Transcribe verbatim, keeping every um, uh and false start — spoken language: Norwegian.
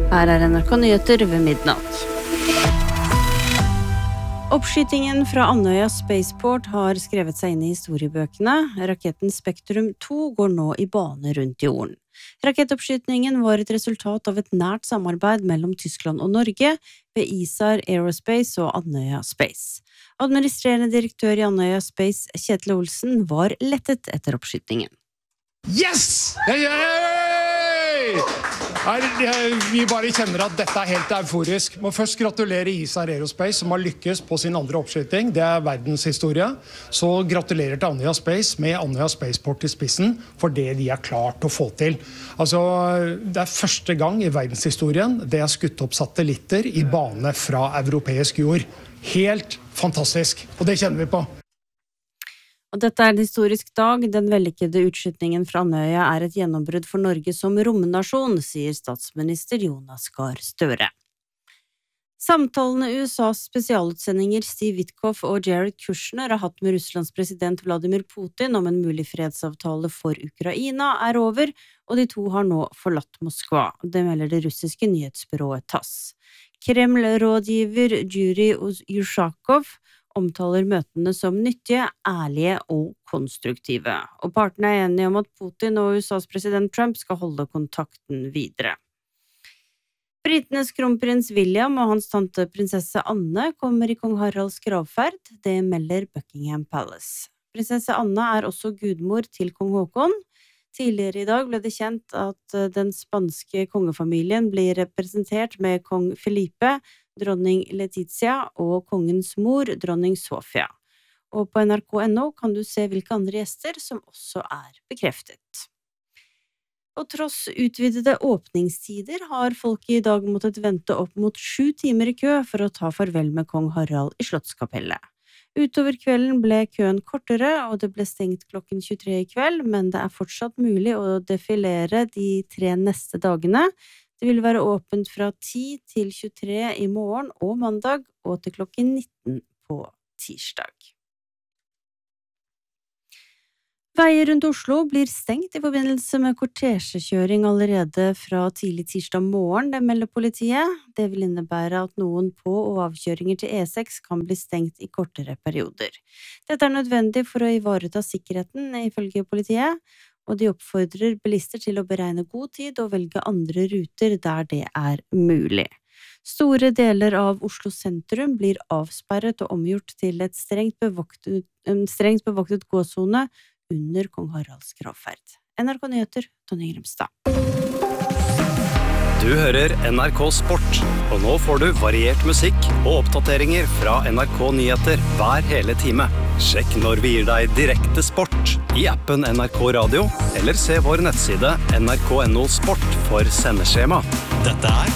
Her er N R K Nyheter ved midnatt. Oppskytingen fra Andøya Spaceport har skrevet seg inn i historiebøkene. Raketten Spektrum to går nå i bane rundt jorden. Rakettoppskytningen var et resultat av et nært samarbeid mellom Tyskland og Norge ved I S A R Aerospace og Andøya Space. Administrerende direktør i Andøya Space, Kjetil Olsen, var lettet etter oppskytningen. Yes! Hey, hey! Her, vi bare kjenner at dette er helt euforisk. Må først gratulere I S A R Aerospace som har lykkes på sin andre oppskyting. Det er verdenshistorie. Så gratulerer til Andøya Space med Andøya Spaceport i spissen for det de har klart å få til. Altså, det er første gang i verdenshistorien det er skutt opp satellitter i bane fra europeisk jord. Helt fantastisk, og det kjenner vi på. Og dette er en historisk dag. Den vellykkede utskytningen fra Andøya er et gjennombrudd for Norge som romnasjon, sier statsminister Jonas Gahr Støre. Samtalene U S A's spesialutsendinger Steve Witkoff og Jared Kushner har hatt med Russlands president Vladimir Putin om en mulig fredsavtale for Ukraina er over, og de to har nå forlatt Moskva. Det melder det russiske nyhetsbyrået TASS. Kreml-rådgiver Yuri Ushakov omtaler møtene som nyttige, ærlige og konstruktive. Og partene er enige om at Putin og U S A's president Trump skal holde kontakten videre. Britenes kronprins William og hans tante prinsesse Anne kommer i kong Haralds gravferd. Det melder Buckingham Palace. Prinsesse Anne er også gudmor til kong Håkon. Tidligere i dag ble det kjent at den spanske kongefamilien blir representert med kong Felipe, dronning Letizia og kongens mor, dronning Sofia. Og på N R K punktum N O kan du se hvilke andre gjester som også er bekreftet. Og tross utvidede åpningstider har folk i dag måttet vente opp mot sju timer i kø for å ta farvel med kong Harald i Slottskapellet. Utover kvelden ble køen kortere, og det ble stengt klokken tjuetre i kveld, men det er fortsatt mulig å defilere de tre neste dagene. Det vil være åpent fra ti til tjuetre i morgen og mandag, og til klokken nitten på tirsdag. Veier rundt Oslo blir stengt i forbindelse med kortesjekjøring allerede fra tidlig tirsdag morgen, det melder politiet. Det vil innebære at noen på- og avkjøringer til E seks kan bli stengt i kortere perioder. Dette er nødvendig for å ivareta sikkerheten, ifølge politiet, og de oppfordrer bilister til å beregne god tid og velge andre ruter der det er mulig. Store deler av Oslo sentrum blir avsperret og omgjort til et strengt bevoktet, en strengt bevoktet gåsone under kong Haralds gravferd. N R K Nyheter, Tonje Grimstad. Du hører N R K Sport, og nå får du variert musikk og oppdateringer fra N R K Nyheter hver hele time. Sjekk når vi gir deg direkte sport i appen N R K Radio, eller se vår nettside N R K punktum N O Sport for sendeskjema. Dette er